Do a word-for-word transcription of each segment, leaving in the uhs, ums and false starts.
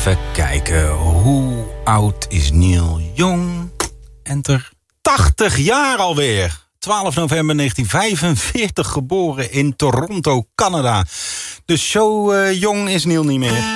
Even kijken, hoe oud is Neil Young? Enter tachtig jaar alweer. twaalf november negentien vijfenveertig geboren in Toronto, Canada. Dus zo uh, jong is Neil niet meer.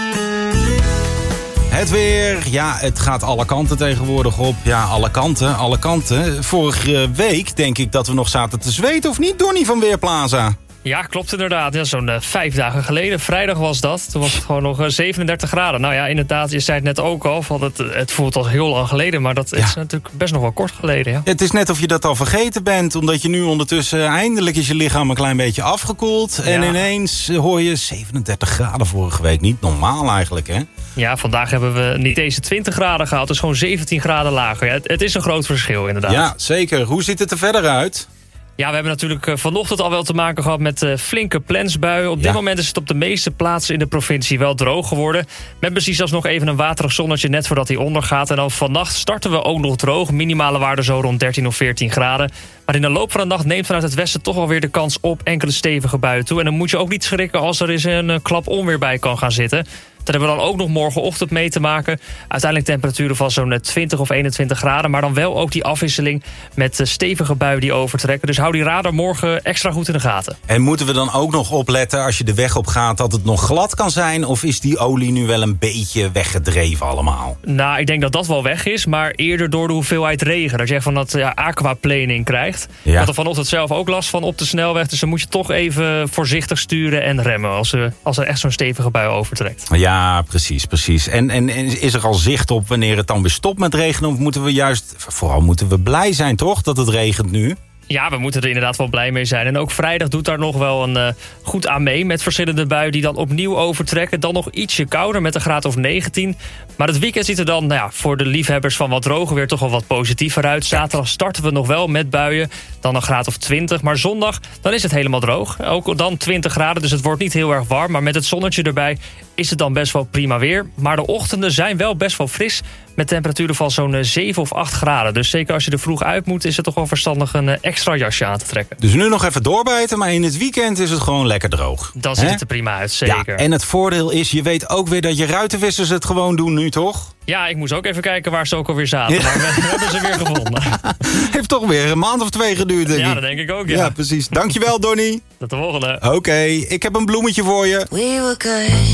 Het weer, ja, het gaat alle kanten tegenwoordig op. Ja, alle kanten, alle kanten. Vorige week denk ik dat we nog zaten te zweten, of niet, Donnie van Weerplaza? Ja, klopt inderdaad. Ja, zo'n uh, vijf dagen geleden, vrijdag was dat. Toen was het gewoon nog uh, zevenendertig graden. Nou ja, inderdaad, je zei het net ook al. Van het, het voelt al heel lang geleden, maar dat ja. is natuurlijk best nog wel kort geleden. Ja. Het is net of je dat al vergeten bent. Omdat je nu ondertussen, eindelijk is je lichaam een klein beetje afgekoeld. Ja. En ineens hoor je zevenendertig graden vorige week. Niet normaal eigenlijk, hè? Ja, vandaag hebben we niet deze twintig graden gehad. Dus gewoon zeventien graden lager. Ja, het, het is een groot verschil inderdaad. Ja, zeker. Hoe ziet het er verder uit? Ja, we hebben natuurlijk vanochtend al wel te maken gehad met uh, flinke plensbuien. Op ja. dit moment is het op de meeste plaatsen in de provincie wel droog geworden. Met precies alsnog even een waterig zonnetje net voordat hij ondergaat. En dan vannacht starten we ook nog droog. Minimale waarde zo rond dertien of veertien graden. Maar in de loop van de nacht neemt vanuit het westen toch wel weer de kans op enkele stevige buien toe. En dan moet je ook niet schrikken als er eens een uh, klap onweer bij kan gaan zitten. Daar hebben we dan ook nog morgenochtend mee te maken. Uiteindelijk temperaturen van zo'n twintig of eenentwintig graden. Maar dan wel ook die afwisseling met stevige buien die overtrekken. Dus hou die radar morgen extra goed in de gaten. En moeten we dan ook nog opletten als je de weg op gaat dat het nog glad kan zijn? Of is die olie nu wel een beetje weggedreven allemaal? Nou, ik denk dat dat wel weg is. Maar eerder door de hoeveelheid regen. Dat je echt van dat ja, aquaplaning krijgt. Ja. Ik had er vanochtend zelf ook last van op de snelweg. Dus dan moet je toch even voorzichtig sturen en remmen. Als er, als er echt zo'n stevige bui overtrekt. Ja. Ja, precies, precies. En, en, en is er al zicht op wanneer het dan weer stopt met regenen? Of moeten we juist, vooral moeten we blij zijn toch, dat het regent nu? Ja, we moeten er inderdaad wel blij mee zijn. En ook vrijdag doet daar nog wel een uh, goed aan mee. Met verschillende buien die dan opnieuw overtrekken. Dan nog ietsje kouder met een graad of negentien. Maar het weekend ziet er dan nou ja, voor de liefhebbers van wat droger weer toch wel wat positiever uit. Zaterdag starten we nog wel met buien. Dan een graad of twintig. Maar zondag, dan is het helemaal droog. Ook dan twintig graden, dus het wordt niet heel erg warm. Maar met het zonnetje erbij is het dan best wel prima weer. Maar de ochtenden zijn wel best wel fris. Met temperaturen van zo'n zeven of acht graden. Dus zeker als je er vroeg uit moet, is het toch wel verstandig een extra jasje aan te trekken. Dus nu nog even doorbijten, maar in het weekend is het gewoon lekker droog. Dan ziet He? het er prima uit, zeker. Ja, en het voordeel is, je weet ook weer dat je ruitenwissers het gewoon doen nu, toch? Ja, ik moest ook even kijken waar ze ook alweer zaten. Ja. Maar we, we hebben ze weer gevonden. Heeft toch weer een maand of twee geduurd, denk ik. Ja, dat denk ik ook, ja. Ja, precies. Dankjewel, Donnie. Tot de volgende. Oké, okay, ik heb een bloemetje voor je. We were good.